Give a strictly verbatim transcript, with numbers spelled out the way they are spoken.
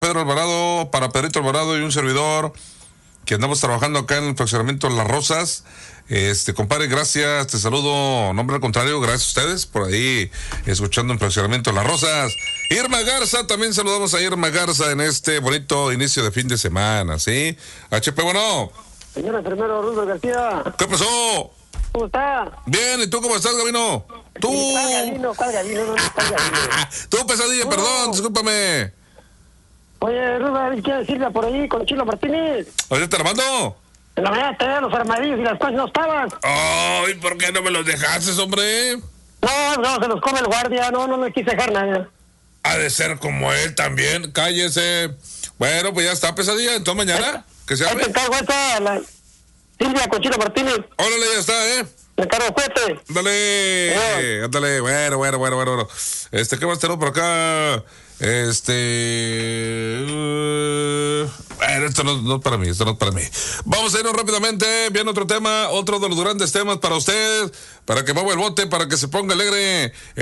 Pedro Alvarado, para Pedrito Alvarado y un servidor que andamos trabajando acá en el fraccionamiento Las Rosas. Este, compadre, gracias, te saludo, nombre al contrario, gracias a ustedes por ahí escuchando en fraccionamiento Las Rosas. Irma Garza, también saludamos a Irma Garza en este bonito inicio de fin de semana, ¿sí? H P, bueno. Señor enfermero Rubén García. ¿Qué pasó? ¿Cómo está? Bien, ¿y tú cómo estás, Gabino? Tú. ¿Cuál Gabino? ¿Cuál Gabino? No, no, ¿cuál Gabino? Tú, pesadilla, No. perdón, discúlpame. Oye, Rubén, ¿qué decirle por ahí con Chilo Martínez? ¿Ahorita te la mando? En la mañana te veía los armadillos y las cosas no estaban. Ay, ¿por qué no me los dejaste, hombre? No, no, se los come el guardia, no, no me quise dejar nada. Ha de ser como él también, cállese. Bueno, pues ya está, pesadilla, entonces mañana, que se Ahí hable. te encargo esta, la Silvia con Chilo Martínez. Órale, ya está, ¿eh? Me encargo juguete. Ándale, Eh. ándale, bueno, bueno, bueno, bueno, bueno. Este, ¿qué más tenemos por acá? Este... uh, bueno, esto no, no es para mí, esto no es para mí. Vamos a irnos rápidamente, viene otro tema, otro de los grandes temas para usted, para que mueva el bote, para que se ponga alegre.